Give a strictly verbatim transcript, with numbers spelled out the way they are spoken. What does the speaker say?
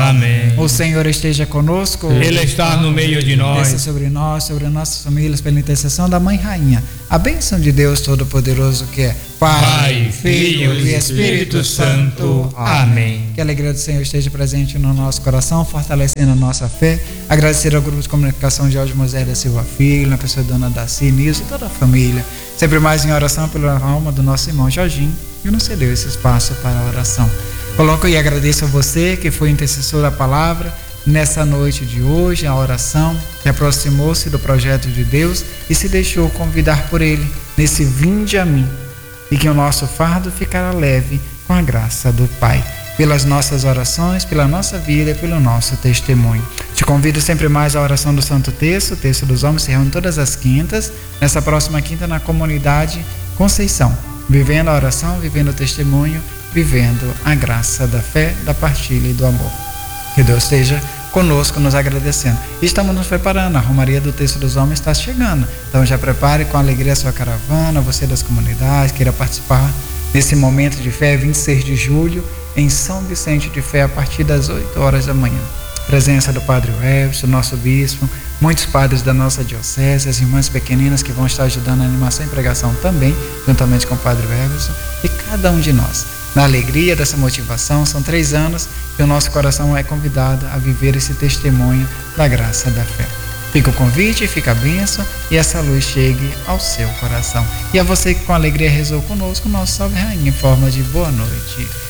Amém. O Senhor esteja conosco. Ele está no meio de nós. Desça sobre nós, sobre nossas famílias, pela intercessão da Mãe Rainha. A bênção de Deus Todo-Poderoso, que é Pai, Pai, Filho Filho e Espírito Santo. Amém. Que a alegria do Senhor esteja presente no nosso coração, fortalecendo a nossa fé. Agradecer ao grupo de comunicação Jorge Moisés da Silva Filho, na pessoa da Dona Daci, Nilson e toda a família. Sempre mais em oração pela alma do nosso irmão Jorginho, que nos cedeu esse espaço para a oração. Coloco e agradeço a você que foi intercessor da palavra nessa noite de hoje, a oração, que aproximou-se do projeto de Deus e se deixou convidar por Ele nesse vinde a mim, e que o nosso fardo ficará leve com a graça do Pai, pelas nossas orações, pela nossa vida e pelo nosso testemunho. Te convido sempre mais à oração do Santo Terço. O Terço dos Homens se reúne todas as quintas, nessa próxima quinta na comunidade Conceição, vivendo a oração, vivendo o testemunho, vivendo a graça da fé, da partilha e do amor. Que Deus esteja conosco, nos agradecendo. Estamos nos preparando, a Romaria do Terço dos Homens está chegando, então já prepare com alegria a sua caravana, você das comunidades, queira participar nesse momento de fé, vinte e seis de julho, em São Vicente de Fé, a partir das oito horas da manhã. Presença do Padre Everson, nosso bispo, muitos padres da nossa diocese, as irmãs pequeninas que vão estar ajudando na animação e pregação também, juntamente com o Padre Everson, e cada um de nós. Na alegria dessa motivação, são três anos que o nosso coração é convidado a viver esse testemunho da graça da fé. Fica o convite, fica a bênção e essa luz chegue ao seu coração. E a você que com alegria rezou conosco, nosso Salve Rainha em forma de boa noite.